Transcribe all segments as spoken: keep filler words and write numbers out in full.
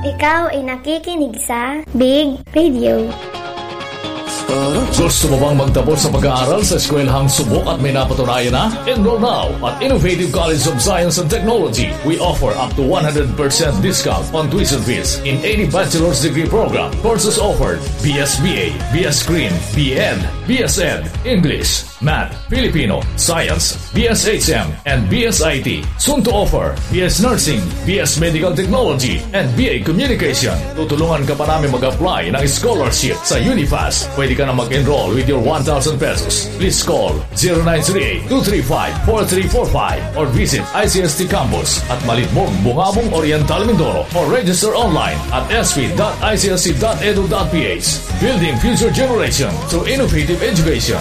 Ikaw ay nakikinig sa Big Radio. Gusto mo bang magtapos sa pag-aaral sa eskwelahang subok at may napatunayan na? Enroll now at Innovative College of Science and Technology. We offer up to one hundred percent discount on tuition fees in any bachelor's degree program. Courses offered: B S B A, B S Green, B Ed, B S Ed, English, Math, Filipino, Science, B S H M, and B S I T. Soon to offer B S Nursing, B S Medical Technology, and B A Communication. Tutulungan ka pa namin mag-apply ng scholarship sa Unifast. Pwede ka na mag-enroll with your one thousand pesos. Please call zero nine three eight, two three five, four three four five or visit I C S T Campus at Malitmong, Bungabong, Oriental, Mindoro or register online at s p dot i c s c dot e d u dot p h. Building future generation through innovative education.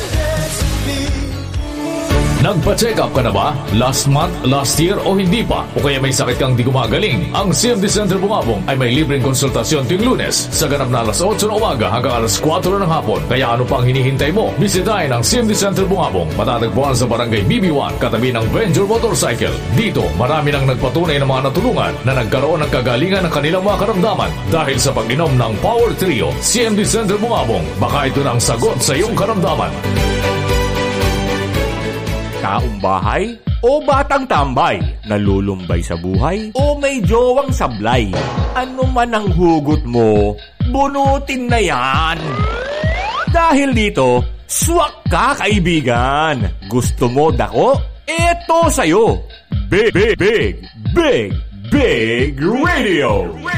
Nagpa-check up ka na ba? Last month, last year o hindi pa? O kaya may sakit kang di gumagaling? Ang C M D Center Bungabong ay may libreng konsultasyon tuwing Lunes sa ganap na alas otso ng umaga hanggang alas kwatro ng hapon. Kaya ano pang hinihintay mo? Bisitahin ang C M D Center Bungabong. Matatagpuan sa Barangay B B one, katabi ng Venture Motorcycle. Dito, marami nang nagpatunay ng mga natulungan na nagkaroon ng kagalingan ng kanilang mga karamdaman dahil sa pag-inom ng Power Trio. C M D Center Bungabong. Baka ito na ang sagot sa iyong karamdaman. Taong bahay o batang tambay, nalulumbay sa buhay o may jowang sablay. Ano man ang hugot mo, bunutin na yan. Dahil dito, swak ka kaibigan. Gusto mo dako? Eto sa'yo. Big, big, big, big, big radio.